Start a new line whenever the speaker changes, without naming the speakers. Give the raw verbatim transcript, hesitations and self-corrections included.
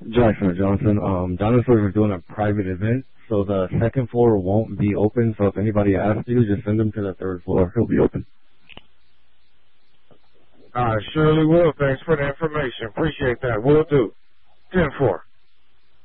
Jackson or Johnson. Um, Dinosaurs are doing a private event, so the second floor won't be open. So if anybody asks you, just send them to the third floor. It'll be open.
I surely will. Thanks for the information. Appreciate that. Will do. ten four.